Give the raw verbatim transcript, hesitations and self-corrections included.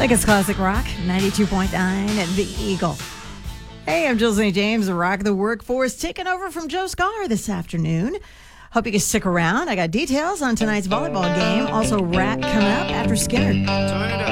Vegas Classic Rock, ninety-two point nine at The Eagle. Hey, I'm Jill Saint James, the Rock of the Workforce, taking over from Joe Scar this afternoon. Hope you can stick around. I got details on tonight's volleyball game. Also, Rat coming up after Skinner. Turn it up.